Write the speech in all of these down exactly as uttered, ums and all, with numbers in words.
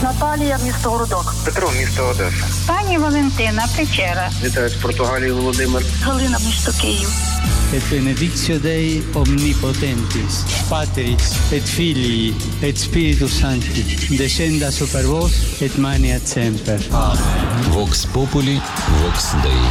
Наталія, місто Городок. Петро, місто Одеса. Пані Валентина, Печера. Вітаю з Португалії, Володимир. Галина, місто Київ. Et benedictio Dei omnipotentis, Patris et Filii et Spiritus Sancti, descenda super vos et maneat semper. Amen. Vox Populi, Vox Dei.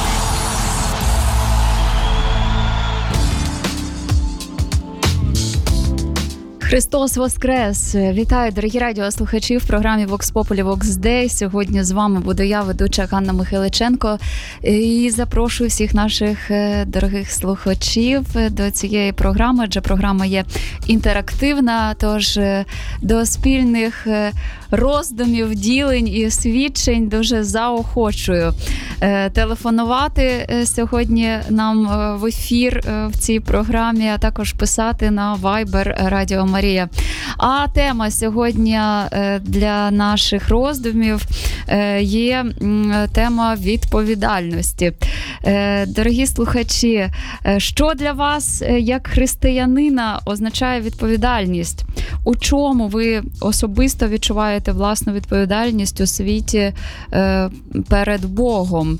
Христос Воскрес! Вітаю, дорогі радіослухачі, в програмі Vox Populi, Vox Dei. Сьогодні з вами буду я, ведуча Ганна Михайличенко, і запрошую всіх наших дорогих слухачів до цієї програми, адже програма є інтерактивна, тож до спільних роздумів, ділень і свідчень дуже заохочую. Телефонувати сьогодні нам в ефір в цій програмі, а також писати на Viber Радіо Марія. А тема сьогодні для наших роздумів є тема відповідальності. Дорогі слухачі, що для вас як християнина означає відповідальність? У чому ви особисто відчуваєте власну відповідальність у світі перед Богом?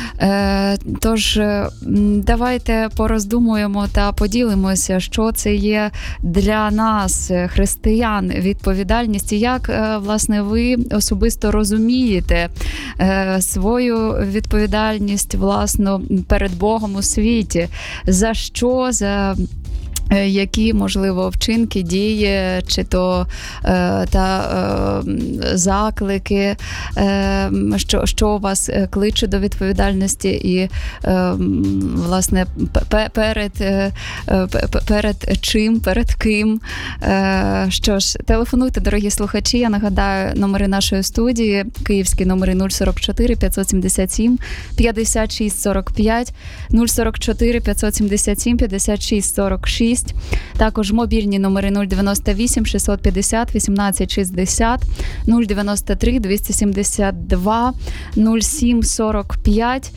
Тож, давайте пороздумуємо та поділимося, що це є для нас, християн, відповідальність, і як, власне, ви особисто розумієте свою відповідальність, власну, перед Богом у світі. За що, за які, можливо, вчинки, дії, чи то е, та е, заклики, е, що, що вас кличе до відповідальності і, е, власне, п- перед, е, перед чим, перед ким. Е, що ж, телефонуйте, дорогі слухачі. Я нагадаю, номери нашої студії, київські номери нуль сорок чотири п'ятсот сімдесят сім п'ятдесят шість сорок п'ять, нуль сорок чотири п'ятсот сімдесят сім п'ятдесят шість сорок шість. Також мобільні номери нуль дев'яносто вісім шістсот п'ятдесят вісімнадцять шістдесят, нуль дев'яносто три двісті сімдесят два нуль сім сорок п'ять.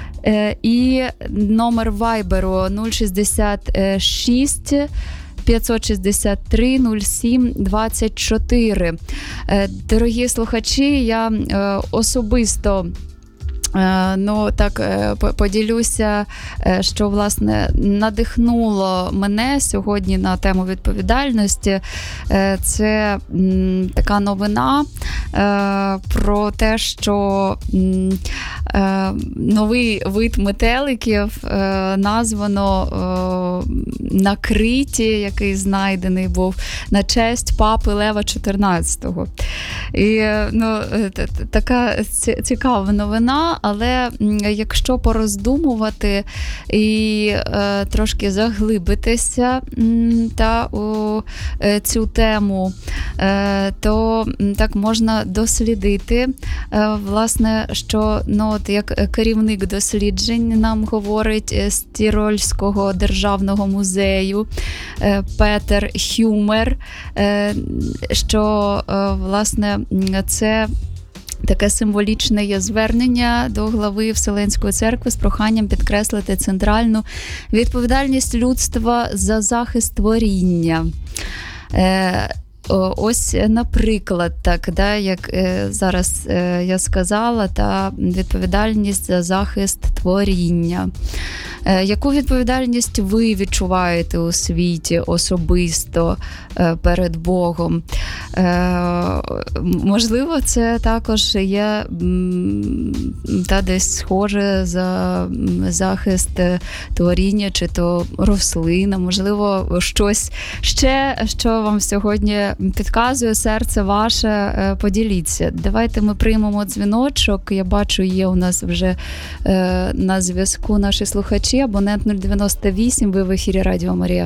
І номер Вайберу нуль шістдесят шість п'ятсот шістдесят три нуль сім двадцять чотири. Дорогі слухачі, я особисто Ну, так, поділюся, що, власне, надихнуло мене сьогодні на тему відповідальності. Це така новина про те, що новий вид метеликів названо накриті, який знайдений був на честь папи Лева чотирнадцятого. І, ну, така цікава новина. Але якщо пороздумувати і е, трошки заглибитися м, та у е, цю тему, е, то так можна дослідити, е, власне, що, ну, от як керівник досліджень нам говорить з Тірольського державного музею е, Петер Хюмер, е, що, е, власне, це таке символічне є звернення до глави Вселенської церкви з проханням підкреслити центральну відповідальність людства за захист творіння. Е, Ось, наприклад, так, да, як е, зараз е, я сказала, та відповідальність за захист творіння. Е, яку відповідальність ви відчуваєте у світі особисто е, перед Богом? Е, можливо, це також є м, та десь схоже за захист творіння, чи то рослина, можливо, щось ще, що вам сьогодні підказує серце ваше, поділіться. Давайте ми приймемо дзвіночок. Я бачу, є у нас вже е, на зв'язку наші слухачі. Абонент нуль дев'яносто вісім, ви в ефірі Радіо Марія.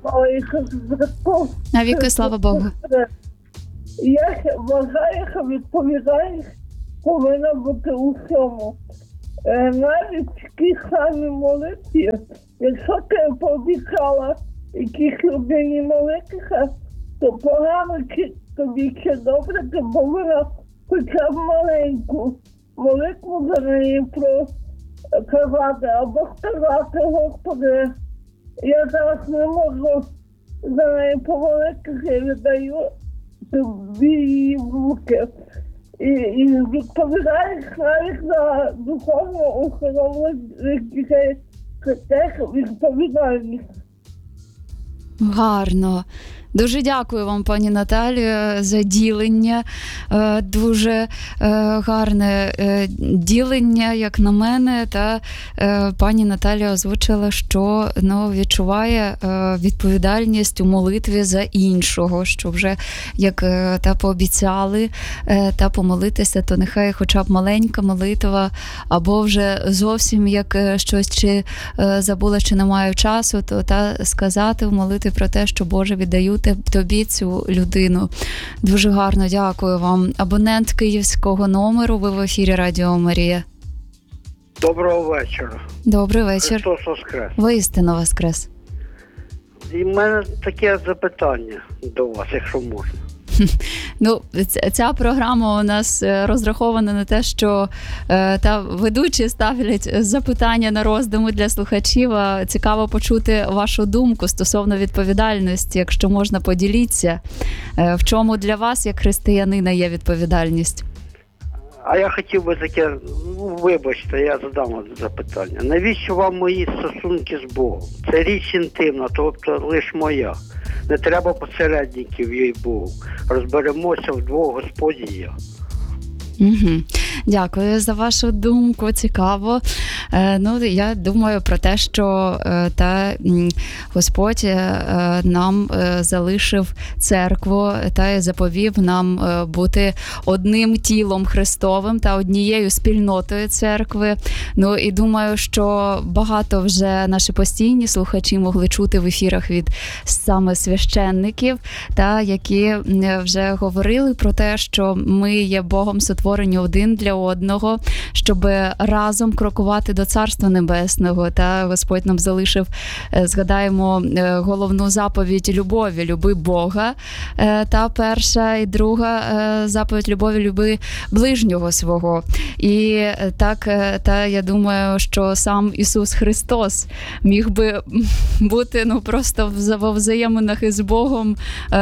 А віки, слава Богу. Я вважаю, що відповідальність повинна бути у всьому. Навіть в тій самій молитві, якщо ти пообіцяла якісь людині молитися, то погано чи тобі чи добре, ти повинна хоча б маленьку молитву за неї казати, або сказати: Господи, я зараз не можу за неї помолитися, я віддаю тобі її в руки. і, і відповідаєш навіть на духовну оздоровлення дітей. Це теж відповідальність. Гарно. Дуже дякую вам, пані Наталія, за ділення. Е, Дуже е, гарне е, ділення, як на мене. Та е, пані Наталія озвучила, що ну, відчуває е, відповідальність у молитві за іншого, що вже як е, та пообіцяли е, та помолитися, то нехай хоча б маленька молитва, або вже зовсім як е, щось чи е, забула, чи не маю часу, то та сказати в молитві про те, що Боже, віддаю тобі цю людину. Дуже гарно, дякую вам. Абонент київського номеру, ви в ефірі Радіо Марія. Доброго вечора. Добрий вечір. Христос Воскрес. Воістину воскрес. І в мене таке запитання до вас, якщо можна. Ну, ця програма у нас розрахована на те, що е, та ведучі ставлять запитання на роздуму для слухачів. А цікаво почути вашу думку стосовно відповідальності, якщо можна, поділіться. Е, в чому для вас, як християнина, є відповідальність? А я хотів би таке, ну, вибачте, я задам вам запитання. Навіщо вам мої стосунки з Богом? Це річ інтимна, тобто лише моя. Не треба посередників, їй Богу. Розберемося вдвох, Господь і я. Угу. Дякую за вашу думку, цікаво. Е, ну, я думаю про те, що е, та Господь е, нам е, залишив церкву та заповів нам е, бути одним тілом Христовим та однією спільнотою церкви. Ну, і думаю, що багато вже наші постійні слухачі могли чути в ефірах від саме священників, та, які вже говорили про те, що ми є Богом сотворені один для одного, щоб разом крокувати до Царства Небесного. Та Господь нам залишив, згадаємо, головну заповідь любові, люби Бога. Та перша і друга заповідь любові, люби ближнього свого. І так, та я думаю, що сам Ісус Христос міг би бути ну просто во взаєминах із Богом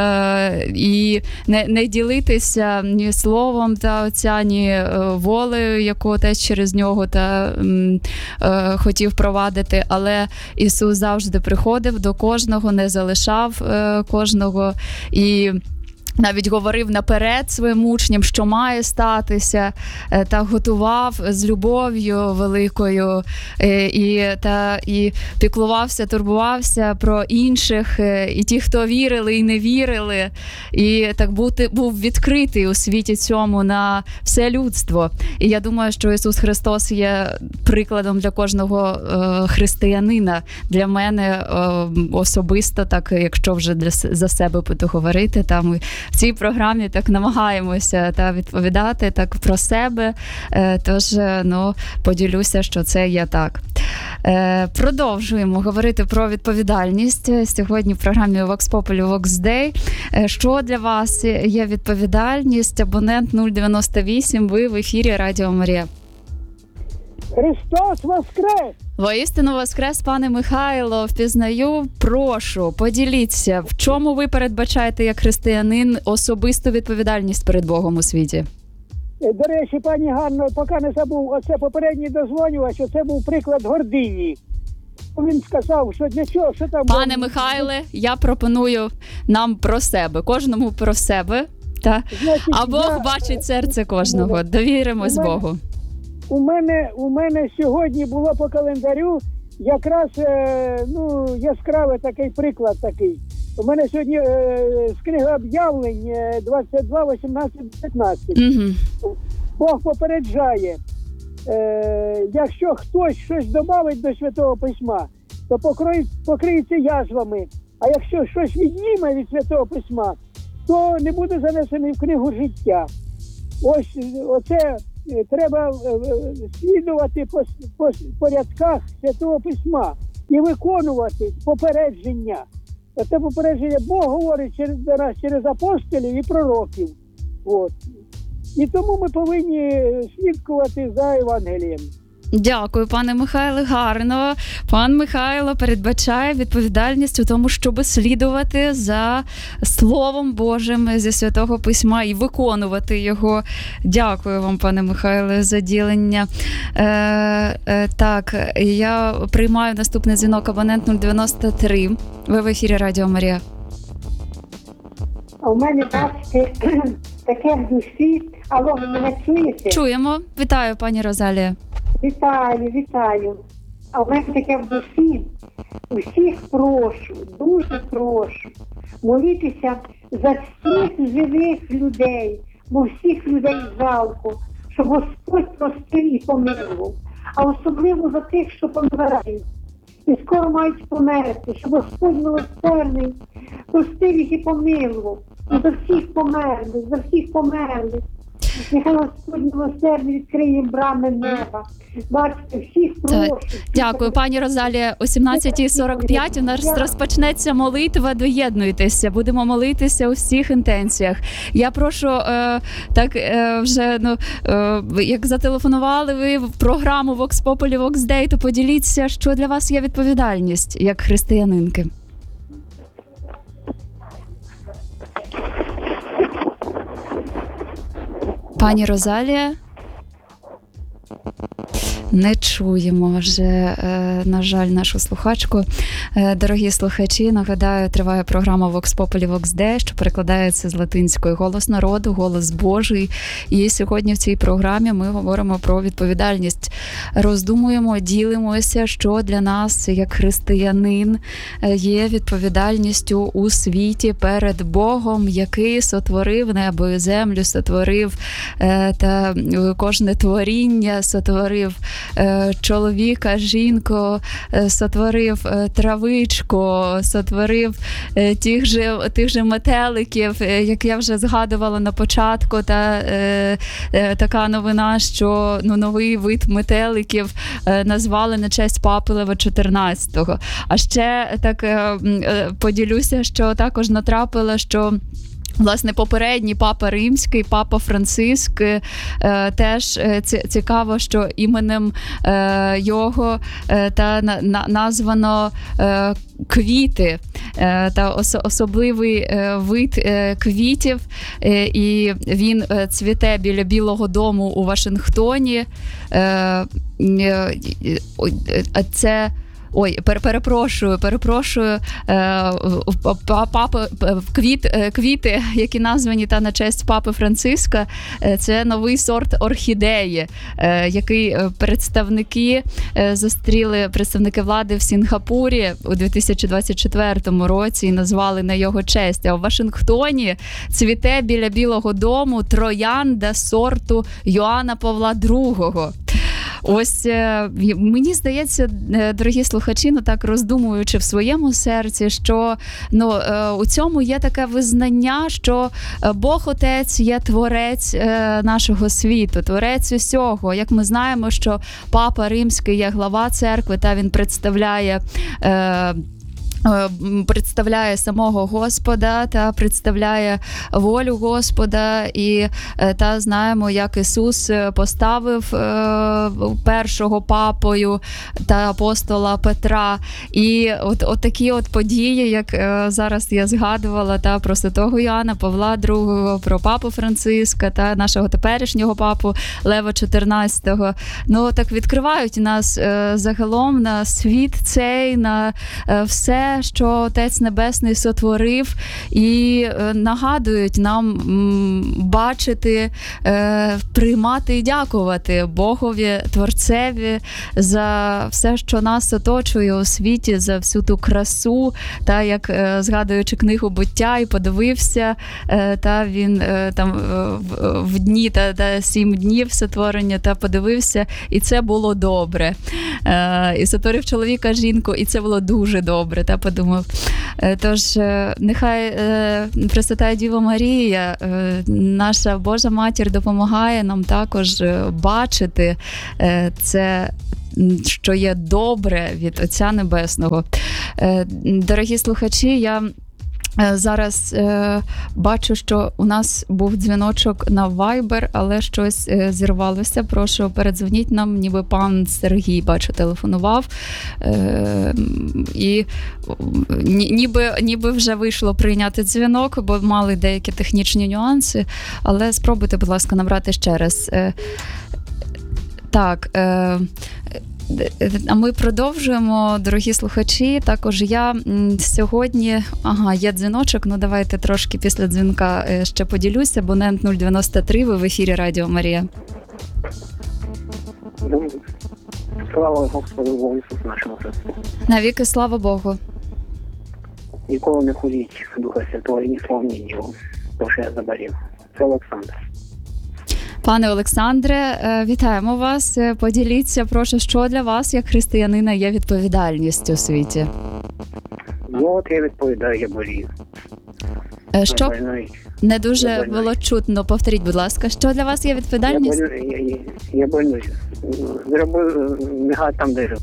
і не, не ділитися ні словом та Отця, ні волею, яку Отець через нього та е, хотів провадити, але Ісус завжди приходив до кожного, не залишав е, кожного і навіть говорив наперед своїм учням, що має статися, та готував з любов'ю великою, і, та, і піклувався, турбувався про інших, і ті, хто вірили і не вірили, і так бути, був відкритий у світі цьому на все людство. І я думаю, що Ісус Христос є прикладом для кожного е, християнина, для мене е, особисто, так якщо вже для, за себе буду говорити, там ми в цій програмі так намагаємося та відповідати так про себе, тож ну, поділюся, що це є так. Продовжуємо говорити про відповідальність. Сьогодні в програмі Vox Populi Vox Day. Що для вас є відповідальність? Абонент нуль дев'яносто вісім, ви в ефірі Радіо Марія. Христос Воскрес! Воістину Воскрес, пане Михайло, впізнаю. Прошу, поділіться, в чому ви передбачаєте як християнин особисту відповідальність перед Богом у світі? До речі, пані Ганно, поки не забув, оце попередній дозвонювач, що це був приклад гордині. Він сказав, що для чого, що там... Пане Михайле, я пропоную нам про себе, кожному про себе, та? Значить, а Бог я... бачить серце кожного. Довіримось мене... Богу. У мене, у мене сьогодні було по календарю якраз е, ну, яскравий такий приклад такий. У мене сьогодні е, з книги об'явлень е, двадцять два, вісімнадцять, п'ятнадцять. Угу. Бог попереджає, е, якщо хтось щось добавить до Святого Письма, то покроє, покриється язвами. А якщо щось відніме від Святого Письма, то не буде занесений в книгу життя. Ось оце... Треба слідувати по, по порядках Святого Письма і виконувати попередження. Це попередження Бог говорить через нас, через апостолів і пророків. От. І тому ми повинні слідкувати за Євангелієм. Дякую, пане Михайле, гарно. Пан Михайло передбачає відповідальність у тому, щоб слідувати за Словом Божим зі Святого Письма і виконувати його. Дякую вам, пане Михайле, за ділення. Е, е, так, я приймаю наступний дзвінок, абонент нуль дев'яносто три. Ви в ефірі Радіо Марія. А у мене, бачите, таке в душі. Алло, ви мене чуєте? Чуємо. Вітаю, пані Розалія. Вітаю, вітаю. А в мене таке в душі. Усіх прошу, дуже прошу молитися за всіх живих людей, бо всіх людей жалко, щоб Господь простив і помилував. А особливо за тих, що помирають. І скоро мають померти, щоб Господь милосердний простив їх і помилував. І за всіх померли, за всіх померли. Нехай Господь милосердний відкриє брами неба. Бачите, всіх прошу. Дякую, пані Розалія. О сімнадцятій сорок п'ять у нас розпочнеться молитва. Доєднуйтеся. Будемо молитися у всіх інтенціях. Я прошу, е, так е, вже, ну, е, як зателефонували ви в програму Vox Populi Vox Dei, то поділіться, що для вас є відповідальність як християнинки. Пані Розалія? Не чуємо вже, е, на жаль, нашу слухачку. Е, дорогі слухачі, нагадаю, триває програма Vox Populi Vox Dei, що перекладається з латинської «Голос народу», «Голос Божий». І сьогодні в цій програмі ми говоримо про відповідальність. Роздумуємо, ділимося, що для нас, як християнин, є відповідальністю у світі перед Богом, який сотворив небо і землю, сотворив е, та кожне творіння, сотворив чоловіка, жінку, сотворив травичку, сотворив тих же, тих же метеликів, як я вже згадувала на початку, та е, е, така новина, що ну, новий вид метеликів е, назвали на честь Папи Лева чотирнадцятого. А ще так е, е, поділюся, що також натрапила, що власне, попередній папа Римський, папа Франциск, е, теж е, цікаво, що іменем е, його е, та на, на, названо е, квіти, е, та ос, особливий е, вид е, квітів, е, і він е, цвіте біля Білого дому у Вашингтоні. Е, е, е, це Ой, перепрошую, перепрошую, папа, квіт, квіти, які названі та на честь папи Франциска, це новий сорт орхідеї, який представники зустріли, представники влади в Сінгапурі у дві тисячі двадцять четвертому році і назвали на його честь. А в Вашингтоні цвіте біля Білого дому троянда сорту Йоанна Павла другого. Ось мені здається, дорогі слухачі, ну так роздумуючи в своєму серці, що ну, у цьому є таке визнання, що Бог Отець є творець нашого світу, творець усього. Як ми знаємо, що Папа Римський є глава церкви, та він представляє представляє самого Господа та представляє волю Господа, і та знаємо, як Ісус поставив першого папою та апостола Петра. І от, от такі от події, як зараз я згадувала, та про святого Йоанна Павла другого, про папу Франциска та нашого теперішнього папу Лева чотирнадцятого, ну так відкривають нас загалом на світ цей, на все, що Отець Небесний сотворив, і нагадують нам бачити, приймати і дякувати Богові, Творцеві за все, що нас оточує у світі, за всю ту красу, та як згадуючи книгу «Буття» і подивився, та він там в дні та, та сім днів сотворення, та подивився, і це було добре. І сотворив чоловіка, жінку, і це було дуже добре, та подумав. Тож, нехай Пресвятая Діва Марія, наша Божа Матір, допомагає нам також бачити це, що є добре від Отця Небесного. Дорогі слухачі, я Зараз е, бачу, що у нас був дзвіночок на Viber, але щось е, зірвалося. Прошу, передзвоніть нам, ніби пан Сергій, бачу, телефонував. Е, і ні, ніби, ніби вже вийшло прийняти дзвінок, бо мали деякі технічні нюанси. Але спробуйте, будь ласка, набрати ще раз. Е, так, е, а ми продовжуємо, дорогі слухачі. Також я м, сьогодні, ага, є дзвіночок, ну давайте трошки після дзвінка е, ще поділюся. Абонент нуль дев'яносто три, ви в ефірі Радіо Марія. Слава Господу Богу Ісусу нашому Христу. Навіки слава Богу. Ніколи не хуліть Духа Святого, ні словом, ні ділом, тому що я заболів. Це Олександр. Пане Олександре, е, вітаємо вас. Е, Поділіться, прошу, що для вас, як християнина, є відповідальність у світі? Ну от я відповідаю, я болію. Е, Що Я больной. не дуже Я больной. було чутно, повторіть, будь ласка, що для вас є Я відповідальність? больной, я, я, я больной. Зробив, нехай там де жив.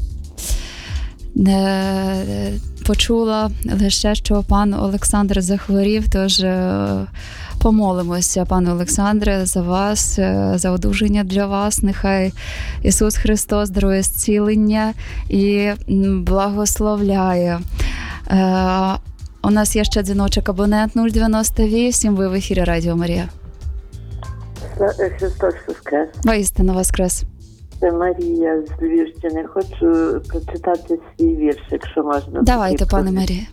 Е, Почула лише, що пан Олександр захворів, тож е, помолимося, пане Олександре, за вас, е, за одужання для вас. Нехай Ісус Христос дарує зцілення і м, благословляє. Е, У нас є ще дзвіночок, абонент нуль дев'яносто вісім, ви в ефірі Радіо Марія. Христос Воскрес. Воістину воскрес. Це Марія з Львівщини. Хочу прочитати свій вірш, якщо можна. Давайте, пане Марія.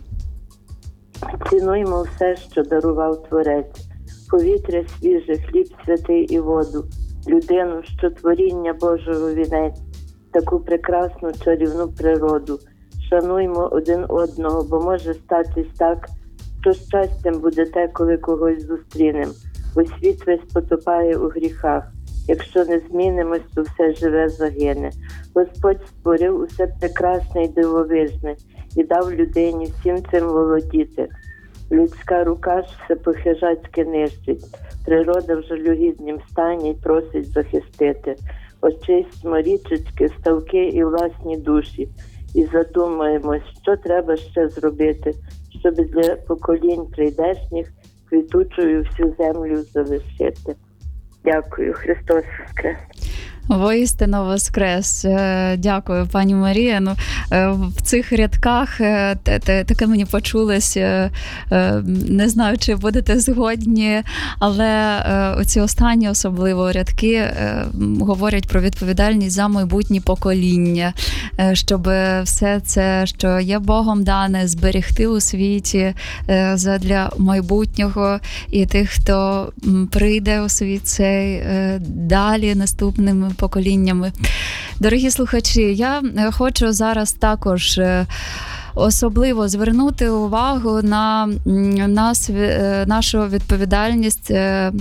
Цінуймо все, що дарував Творець. Повітря свіже, хліб святий і воду. Людину, що творіння Божого вінець. Таку прекрасну чарівну природу. Шануймо один одного, бо може статись так, що щастям буде те, коли когось зустрінем. Бо світ весь потопає у гріхах. Якщо не змінимось, то все живе загине. Господь створив усе прекрасне і дивовижне і дав людині всім цим володіти. Людська рука ж все похижацьки нищить. Природа в жалюгіднім стані просить захистити. Очистьмо річечки, ставки і власні душі. І задумаємось, що треба ще зробити, щоб для поколінь прийдешніх квітучою всю землю залишити. Дякую. Христос Воскрес. Воістину воскрес. Е, Дякую, пані Марія. Ну, е, в цих рядках е, те- те- таке мені почулось. е, е, Не знаю, чи будете згодні, але е, оці останні особливо рядки е, м, говорять про відповідальність за майбутні покоління, е, щоб все це, що є Богом дане, зберегти у світі е, задля майбутнього і тих, хто м, прийде у світ цей е, далі наступними поколіннями. Дорогі слухачі, я е, хочу зараз також е, особливо звернути увагу на м, нас, е, нашу відповідальність е,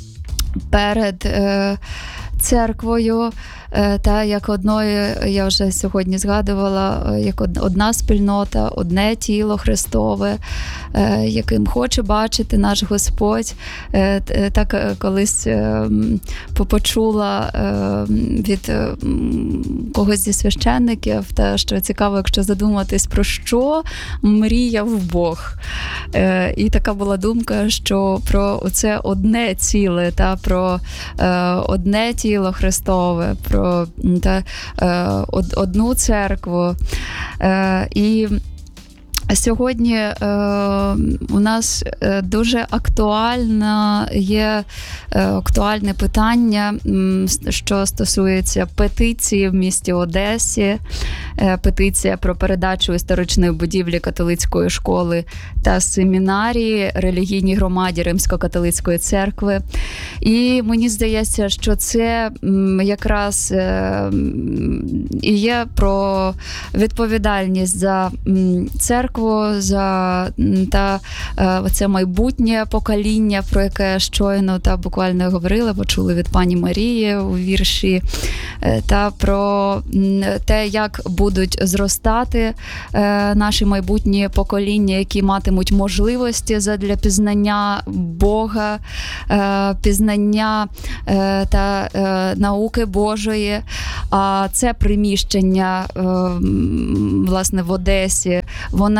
перед е, церквою, е, та як одною, я вже сьогодні згадувала, е, як од- одна спільнота, одне тіло Христове, е, яким хоче бачити наш Господь. Е, т- е, Так е, колись е, м, по- почула е, від е, м, когось зі священників, та що цікаво, якщо задуматись, про що мріяв Бог. Е, І така була думка, що про це одне ціле, та про е, одне тіло Христове, про м, та, е, од- одну церкву. Е, І сьогодні е, у нас е, дуже актуальна є е, актуальне питання, м, що стосується петиції в місті Одесі, е, петиція про передачу історичної будівлі католицької школи та семінарії релігійній громаді Римсько-католицької церкви. І мені здається, що це м, якраз е, м, і є про відповідальність за м, церкву, за м, та е, оце майбутнє покоління, про яке щойно та буквально говорили, почули від пані Марії у вірші, е, та про м, те, як будуть зростати е, наші майбутні покоління, які матимуть можливості задля пізнання Бога, е, пізнання е, та е, науки Божої. А це приміщення, е, м, власне, в Одесі, воно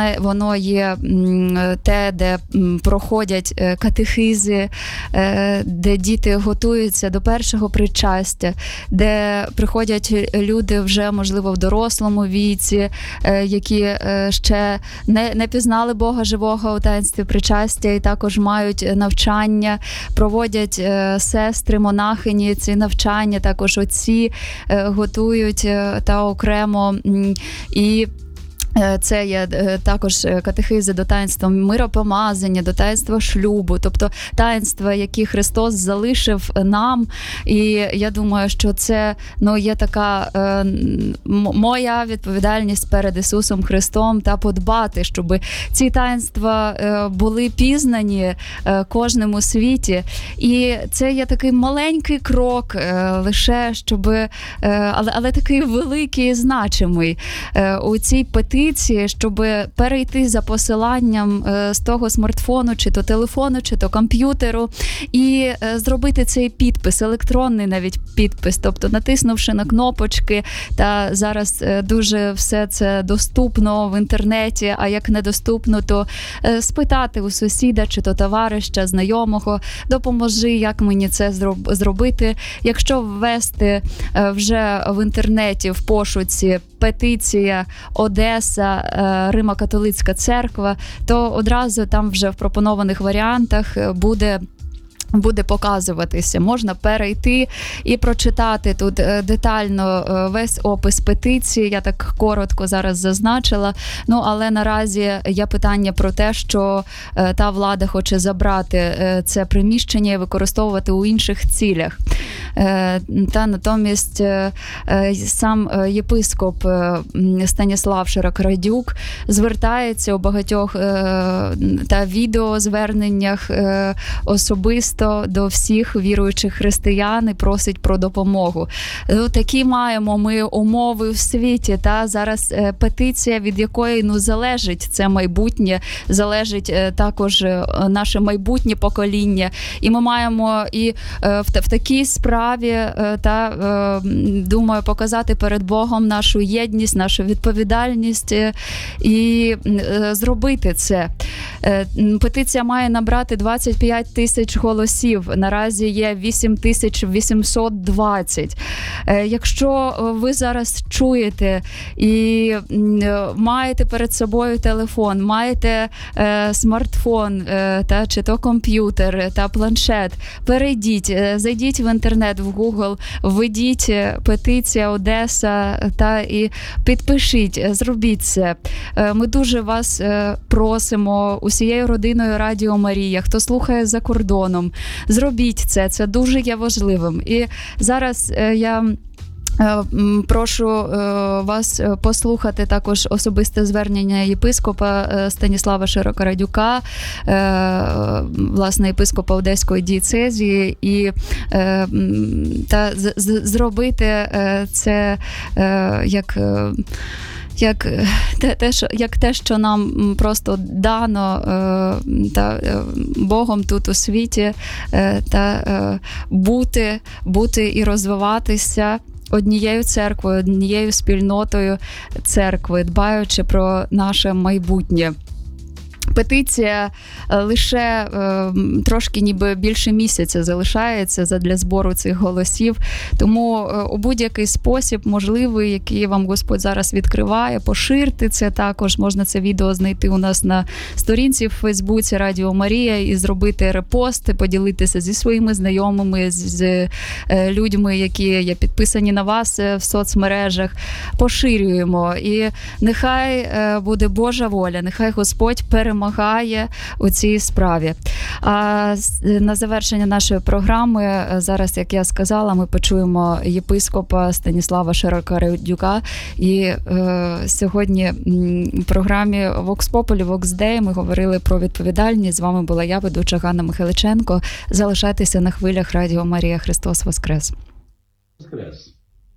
вона, воно є те, де проходять катехизи, де діти готуються до першого причастя, де приходять люди вже, можливо, в дорослому віці, які ще не, не пізнали Бога живого у таїнстві причастя і також мають навчання, проводять сестри, монахині ці навчання, також отці готують та окремо. І це є також катехизи до таїнства миропомазання, до таїнства шлюбу, тобто таїнства, які Христос залишив нам. І я думаю, що це, ну, є така е, моя відповідальність перед Ісусом Христом та подбати, щоб ці таїнства е, були пізнані е, кожним у світі. І це є такий маленький крок е, лише, щоб, е, але, але такий великий і значимий е, у цій петиції, щоб перейти за посиланням з того смартфону, чи то телефону, чи то комп'ютеру, і зробити цей підпис, електронний навіть підпис, тобто натиснувши на кнопочки, та зараз дуже все це доступно в інтернеті, а як недоступно, то спитати у сусіда, чи то товариша, знайомого, допоможи, як мені це зробити. Якщо ввести вже в інтернеті в пошуці петиція Одеса, Римо-католицька церква, то одразу там вже в пропонованих варіантах буде буде показуватися. Можна перейти і прочитати тут детально весь опис петиції. Я так коротко зараз зазначила. Ну, але наразі є питання про те, що та влада хоче забрати це приміщення і використовувати у інших цілях. Та натомість сам єпископ Станіслав Широкорадюк звертається у багатьох та відеозверненнях особисто до всіх віруючих християн і просить про допомогу. Ну, такі маємо ми умови в світі, та зараз петиція, від якої, ну, залежить це майбутнє, залежить також наше майбутнє покоління. І ми маємо і в, в такій справі, та, думаю, показати перед Богом нашу єдність, нашу відповідальність і зробити це. Петиція має набрати двадцять п'ять тисяч голосів. Наразі є вісім тисяч вісімсот двадцять. Якщо ви зараз чуєте і маєте перед собою телефон, маєте е, смартфон, е, та, чи то комп'ютер, та планшет, перейдіть, зайдіть в інтернет, в Google, введіть петиція Одеса та і підпишіть, зробіть це. Е, ми дуже вас е, просимо, усією родиною Радіо Марія, хто слухає за кордоном, зробіть це, це дуже є важливим. І зараз е, я прошу вас послухати також особисте звернення єпископа Станіслава Широкорадюка, власне, єпископа Одеської дієцезії, і та зробити це як Як те, те, що, як те, що нам просто дано е, та, е, Богом тут у світі, е, та е, бути, бути і розвиватися однією церквою, однією спільнотою церкви, дбаючи про наше майбутнє. Петиція лише е, трошки ніби більше місяця залишається задля збору цих голосів, тому е, у будь-який спосіб можливий, який вам Господь зараз відкриває, поширте це також. Можна це відео знайти у нас на сторінці в Фейсбуці Радіо Марія і зробити репости, поділитися зі своїми знайомими, з, з е, людьми, які є підписані на вас в соцмережах. Поширюємо. І нехай е, буде Божа воля, нехай Господь перемагає допомагає у цій справі. А на завершення нашої програми зараз, як я сказала, ми почуємо єпископа Станіслава Широкорадюка. І е, сьогодні в програмі Vox Populi, Vox Dei ми говорили про відповідальність. З вами була я, ведуча Ганна Михайличенко. Залишайтеся на хвилях Радіо Марія. Христос Воскрес! Воскрес!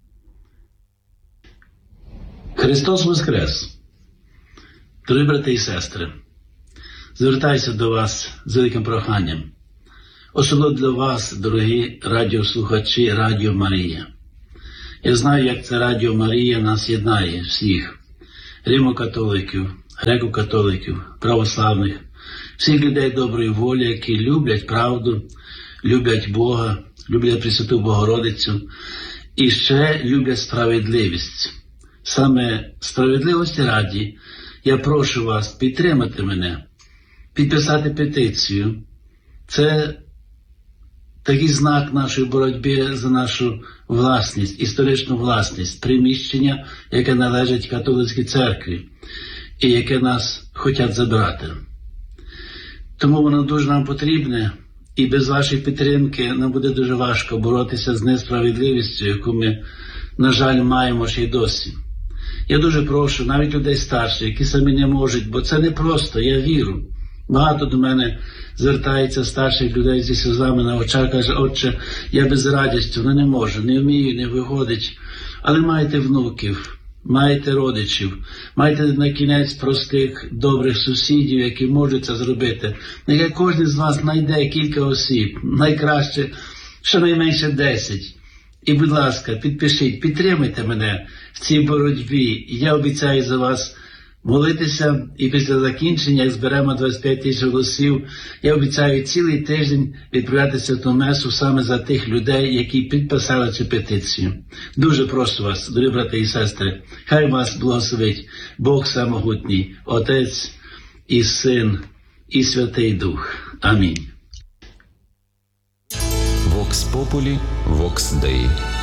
Христос Воскрес! Дорогі брати і сестри, звертаюся до вас з великим проханням. Особливо для вас, дорогі радіослухачі Радіо Марія. Я знаю, як це Радіо Марія нас єднає всіх. Римо-католиків, греко-католиків, православних, всіх людей доброї волі, які люблять правду, люблять Бога, люблять Пресвяту Богородицю і ще люблять справедливість. Саме справедливості раді я прошу вас підтримати мене, підписати петицію. Це такий знак нашої боротьби за нашу власність, історичну власність, приміщення, яке належить католицькій церкві і яке нас хочуть забрати. Тому воно дуже нам потрібне, і без вашої підтримки нам буде дуже важко боротися з несправедливістю, яку ми, на жаль, маємо ще й досі. Я дуже прошу навіть людей старших, які самі не можуть, бо це не просто, я вірю. Багато до мене звертається старших людей зі сльозами на очах, каже: отче, я без радістю, ну не можу, не вмію, не виходить. Але маєте внуків, маєте родичів, маєте на кінець простих, добрих сусідів, які можуть це зробити. Нехай кожен з вас знайде кілька осіб, найкраще щонайменше десять. І, будь ласка, підпишіть, підтримайте мене в цій боротьбі. Я обіцяю за вас молитися, і після закінчення, як зберемо двадцять п'ять тисяч голосів, я обіцяю цілий тиждень відправляти святу месу саме за тих людей, які підписали цю петицію. Дуже прошу вас, дорогі брати і сестри, хай вас благословить Бог Самогутній, Отець і Син, і Святий Дух. Амінь. Vox Populi, Vox Dei.